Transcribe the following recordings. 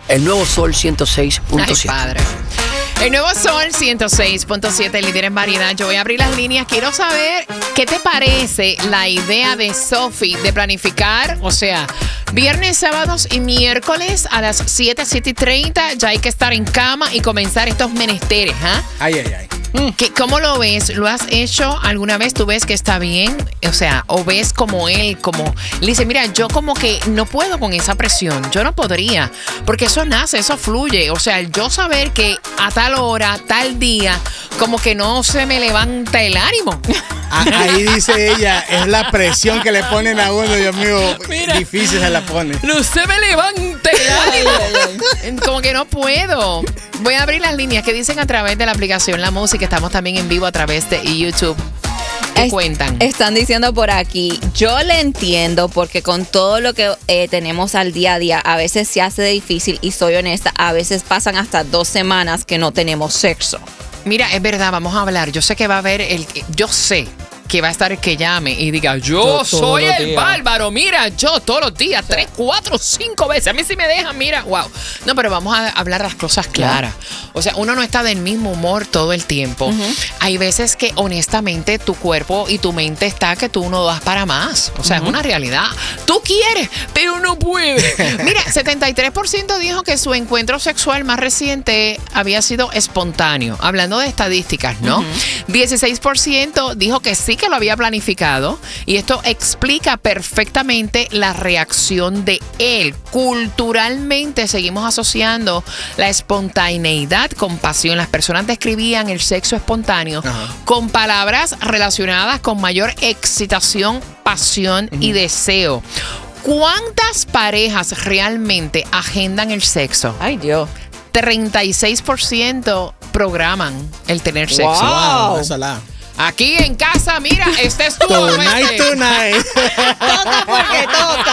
El Nuevo Sol 106.7. Ay, padre. El Nuevo Sol 106.7, líder en variedad. Yo voy a abrir las líneas. Quiero saber qué te parece la idea de Sophie de planificar, o sea, viernes, sábados y miércoles a las 7:30. Ya hay que estar en cama y comenzar estos menesteres, ¿ah? Ay, ay, ay. ¿Cómo lo ves? ¿Lo has hecho alguna vez? ¿Tú ves que está bien? O sea, o ves como él, como... Le dice, mira, yo como que no puedo con esa presión. Yo no podría. Porque eso nace, eso fluye. O sea, yo saber que a tal hora, tal día, como que no se me levanta el ánimo. Ahí dice ella, es la presión que le ponen a uno, Dios mío, Mira, difícil se la pone. No se me levanta el ánimo. Como que no puedo. Voy a abrir las líneas que dicen a través de la aplicación La Música. Estamos también en vivo a través de YouTube. ¿Qué cuentan? Están diciendo por aquí, yo le entiendo porque con todo lo que tenemos al día a día, a veces se hace difícil y soy honesta, a veces pasan hasta 2 semanas que no tenemos sexo. Mira, es verdad, vamos a hablar. Yo sé que va a haber yo sé que va a estar el que llame y diga, yo soy el bárbaro, mira, yo todos los días, 3, 4, 5 veces. A mí si me dejan, mira, wow. No, pero vamos a hablar las cosas claras. O sea, uno no está del mismo humor todo el tiempo. Hay veces que honestamente tu cuerpo y tu mente está que tú no das para más. O sea, es una realidad. Tú quieres, pero no puedes. Mira, 73% dijo que su encuentro sexual más reciente había sido espontáneo. Hablando de estadísticas, ¿no? 16% dijo que sí, que lo había planificado, y esto explica perfectamente la reacción de él. Culturalmente seguimos asociando la espontaneidad con pasión. Las personas describían el sexo espontáneo con palabras relacionadas con mayor excitación, pasión y deseo. ¿Cuántas parejas realmente agendan el sexo? Ay, Dios. 36% programan el tener sexo. Wow, esa la. Aquí en casa, mira, este es tu Tonight. Toca porque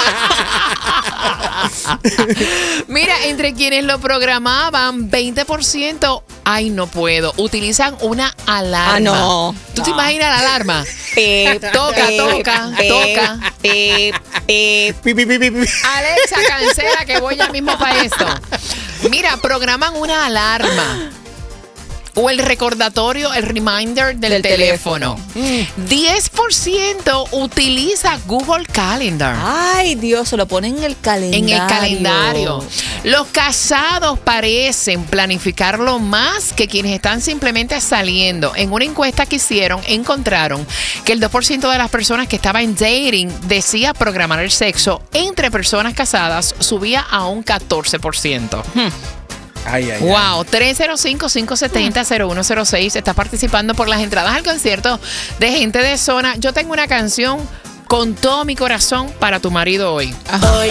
toca. Mira, entre quienes lo programaban, 20%, ay, no puedo, utilizan una alarma. Ah, no. ¿Tú te imaginas la alarma? Toca. Alexa, cancela que voy ya mismo para esto. Mira, programan una alarma. O el recordatorio, el reminder del teléfono. 10% utiliza Google Calendar. Ay, Dios, se lo ponen en el calendario. En el calendario. Los casados parecen planificarlo más que quienes están simplemente saliendo. En una encuesta que hicieron, encontraron que el 2% de las personas que estaban en dating decía programar el sexo. Entre personas casadas subía a un 14%. Ay, ay, wow, 305-570-0106. Está participando por las entradas al concierto de Gente de Zona. Yo tengo una canción con todo mi corazón para tu marido hoy. Ajá.